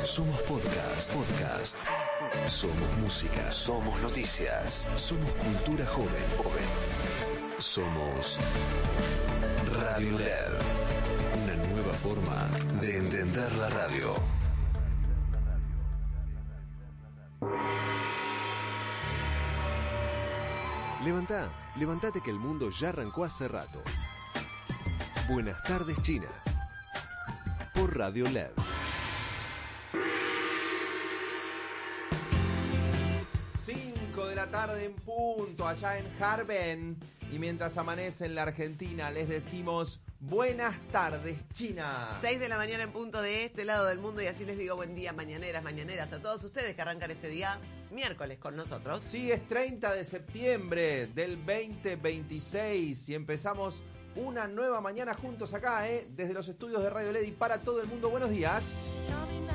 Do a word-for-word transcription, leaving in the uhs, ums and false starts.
Somos podcast. Podcast. Somos música. Somos noticias. Somos cultura joven. Joven. Somos Radio L E D. Una nueva forma de entender la radio. Levantá, levantate que el mundo ya arrancó hace rato. Buenas tardes, China. Por Radio L E D. cinco de la tarde en punto, allá en Harbin. Y mientras amanece en la Argentina, les decimos buenas tardes, China. seis de la mañana en punto de este lado del mundo. Y así les digo buen día, mañaneras, mañaneras a todos ustedes que arrancan este día miércoles con nosotros. Sí, es treinta de septiembre del veinte veintiséis y empezamos una nueva mañana juntos acá, ¿eh? Desde los estudios de Radio L E D y para todo el mundo. Buenos días.